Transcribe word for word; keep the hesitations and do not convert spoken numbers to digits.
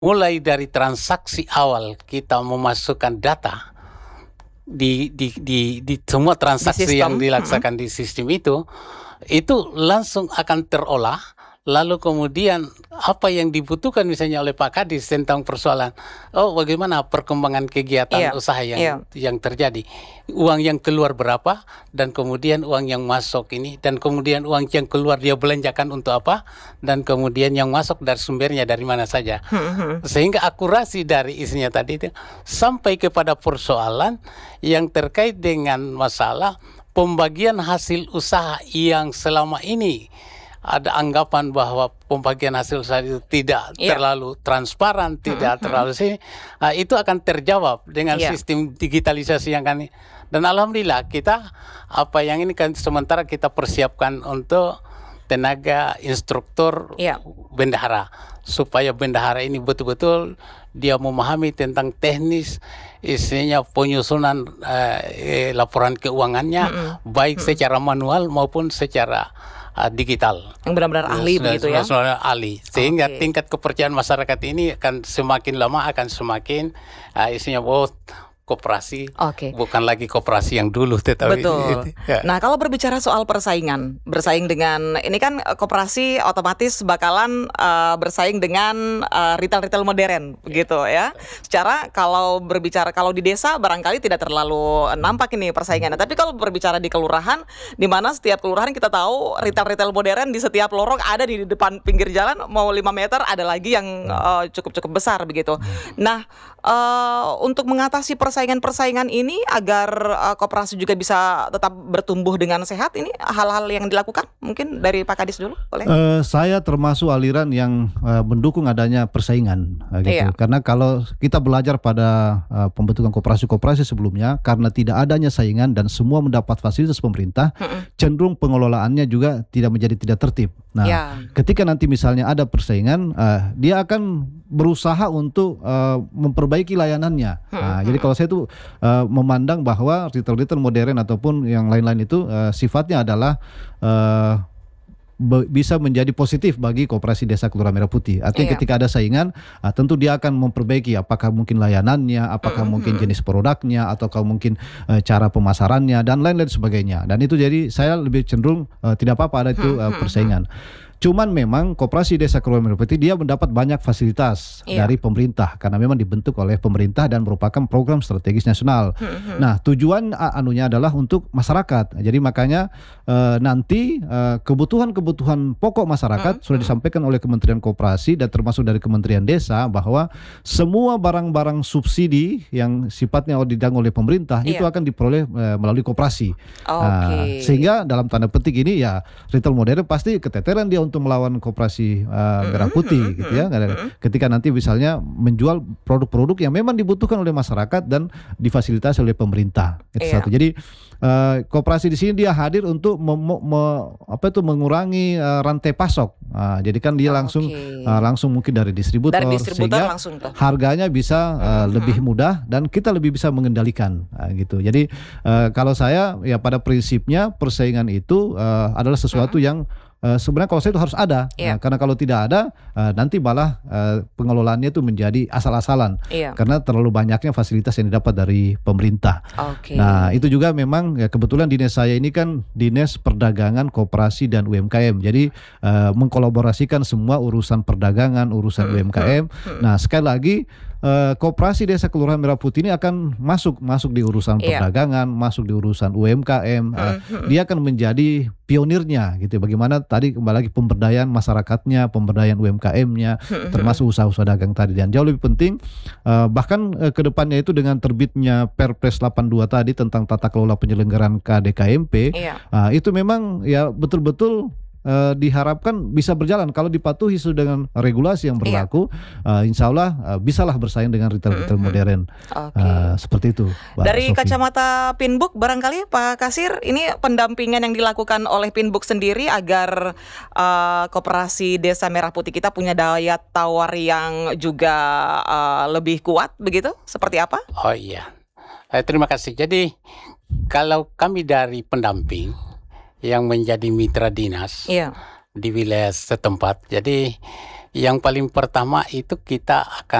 mulai dari transaksi awal kita memasukkan data di di di, di semua Di transaksi yang sistem. Mm-mm. dilaksanakan di sistem itu, itu langsung akan terolah. Lalu kemudian apa yang dibutuhkan misalnya oleh Pak Kadis tentang persoalan, oh bagaimana perkembangan kegiatan Iya, usaha yang iya. yang terjadi, uang yang keluar berapa, dan kemudian uang yang masuk ini, dan kemudian uang yang keluar dia belanjakan untuk apa, dan kemudian yang masuk dari sumbernya dari mana saja. Mm-mm. Sehingga akurasi dari isinya tadi itu sampai kepada persoalan yang terkait dengan masalah pembagian hasil usaha yang selama ini ada anggapan bahwa pembagian hasil usaha itu tidak Iya. terlalu transparan, tidak Mm-mm. terlalu sih, nah, itu akan terjawab dengan Iya. sistem digitalisasi yang kami. Dan alhamdulillah kita apa yang ini kan sementara kita persiapkan untuk tenaga instruktur Iya. bendahara, supaya bendahara ini betul-betul dia memahami tentang teknis isinya penyusunan eh, eh, laporan keuangannya, Mm-mm. baik Mm-mm. secara manual maupun secara uh, digital. Yang benar-benar ahli Sudah- begitu sudah- ya. sudah ahli. Sehingga Oke. tingkat kepercayaan masyarakat ini akan semakin lama akan semakin uh, isinya oh koperasi Oke. bukan lagi koperasi yang dulu tetapi Betul. ya. Nah, kalau berbicara soal persaingan, bersaing dengan ini kan eh, koperasi otomatis bakalan eh, bersaing dengan eh, retail-retail modern begitu ya. Secara kalau berbicara kalau di desa barangkali tidak terlalu nampak ini persaingannya. Tapi kalau berbicara di kelurahan, di mana setiap kelurahan kita tahu retail-retail modern di setiap lorong ada di depan pinggir jalan, mau lima meter ada lagi yang eh, cukup-cukup besar begitu. Nah, eh, untuk mengatasi persaingan-persaingan ini agar uh, koperasi juga bisa tetap bertumbuh dengan sehat, ini hal-hal yang dilakukan mungkin dari Pak Kadis dulu boleh? Eh, saya termasuk aliran yang eh, mendukung adanya persaingan eh, gitu. Iya. Karena kalau kita belajar pada eh, pembentukan koperasi-koperasi sebelumnya, karena tidak adanya saingan dan semua mendapat fasilitas pemerintah, Mm-mm. cenderung pengelolaannya juga tidak menjadi tidak tertib. Nah, Ya. ketika nanti misalnya ada persaingan, eh, dia akan berusaha untuk eh, memperbaiki layanannya. Nah, jadi kalau saya tuh eh, memandang bahwa retail-retail modern ataupun yang lain-lain itu eh, sifatnya adalah eh, be- bisa menjadi positif bagi koperasi desa Kelurahan Merah Putih. Artinya Iya. ketika ada saingan, ah, tentu dia akan memperbaiki apakah mungkin layanannya, apakah Mm-mm. mungkin jenis produknya, ataukah mungkin eh, cara pemasarannya dan lain-lain sebagainya. Dan itu jadi saya lebih cenderung eh, tidak apa-apa ada itu eh, persaingan. Cuman memang koperasi desa Kelurahan Merah Putih dia mendapat banyak fasilitas Iya. dari pemerintah karena memang dibentuk oleh pemerintah dan merupakan program strategis nasional. Nah, tujuan a- anunya adalah untuk masyarakat. Jadi makanya eh, nanti eh, kebutuhan-kebutuhan pokok masyarakat sudah disampaikan oleh Kementerian Koperasi dan termasuk dari Kementerian Desa bahwa semua barang-barang subsidi yang sifatnya ditanggung oleh pemerintah Iya. itu akan diperoleh eh, melalui koperasi. Nah, Oke. sehingga dalam tanda petik ini ya retail modern pasti keteteran dia untuk melawan koperasi uh, merah putih gitu ya. Ketika nanti misalnya menjual produk-produk yang memang dibutuhkan oleh masyarakat dan difasilitasi oleh pemerintah. Itu Iya. satu. Jadi uh, koperasi di sini dia hadir untuk mem- me- apa itu mengurangi uh, rantai pasok. Uh, jadi kan dia langsung Oke. uh, langsung mungkin dari distributor, Dari distributor sehingga langsung tuh. harganya bisa uh, lebih mudah dan kita lebih bisa mengendalikan uh, gitu. Jadi uh, kalau saya ya pada prinsipnya persaingan itu uh, adalah sesuatu yang uh, sebenarnya kalau saya itu harus ada. Iya. Nah, karena kalau tidak ada uh, nanti malah uh, pengelolaannya itu menjadi asal-asalan Iya. karena terlalu banyaknya fasilitas yang didapat dari pemerintah. Oke. Nah, itu juga memang ya kebetulan dinas saya ini kan Dinas Perdagangan, Koperasi dan U M K M. Jadi eh, mengkolaborasikan semua urusan perdagangan, urusan U M K M. Nah, sekali lagi eh, Koperasi Desa Kelurahan Merah Putih ini akan masuk masuk di urusan Iya. perdagangan, masuk di urusan U M K M. Eh, dia akan menjadi pionirnya gitu. Bagaimana tadi kembali lagi pemberdayaan masyarakatnya, pemberdayaan U M K M-nya, termasuk usaha-usaha dagang tadi. Dan jauh lebih penting eh, bahkan eh, ke depannya itu dengan terbitnya Perpres delapan puluh dua tadi tentang tata kelola penyelenggaraan K D K M P, Iya. ah, itu memang ya betul-betul eh, diharapkan bisa berjalan kalau dipatuhi sesuai dengan regulasi yang berlaku. eh, insya Allah eh, bisalah bersaing dengan retail-retail modern. Oke. Eh, seperti itu, Mbak Dari Sofi. kacamata Pinbook barangkali Pak Kasir, ini pendampingan yang dilakukan oleh Pinbook sendiri agar uh, koperasi Desa Merah Putih kita punya daya tawar yang juga uh, lebih kuat begitu? Seperti apa? Oh iya, Eh, terima kasih. Jadi kalau kami dari pendamping yang menjadi mitra dinas Iya. di wilayah setempat, jadi Yang paling pertama itu kita akan